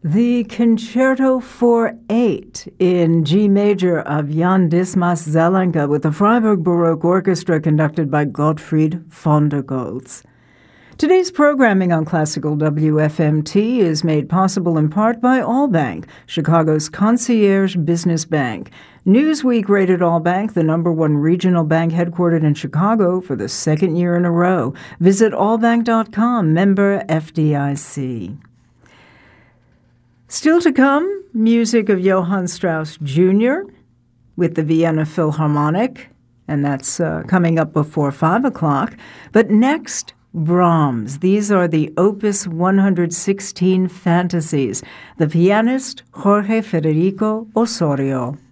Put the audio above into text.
The Concerto for 8 in G major of Jan Dismas Zelenka with the Freiburg Baroque Orchestra conducted by Gottfried von der Goltz. Today's programming on Classical WFMT is made possible in part by Allbank, Chicago's concierge business bank. Newsweek rated Allbank the #1 regional bank headquartered in Chicago for the second year in a row. Visit allbank.com, member FDIC. Still to come, music of Johann Strauss Jr. with the Vienna Philharmonic, and that's coming up before 5 o'clock. But next, Brahms. These are the Opus 116 Fantasies. The pianist, Jorge Federico Osorio.